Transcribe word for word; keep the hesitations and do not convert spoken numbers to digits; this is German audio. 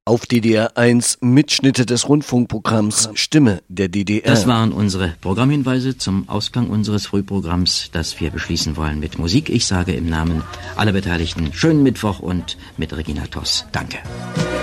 Auf D D R eins Mitschnitte des Rundfunkprogramms Stimme der D D R. Das waren unsere Programmhinweise zum Ausgang unseres Frühprogramms, das wir beschließen wollen mit Musik. Ich sage im Namen aller Beteiligten schönen Mittwoch und mit Regina Toss. Danke.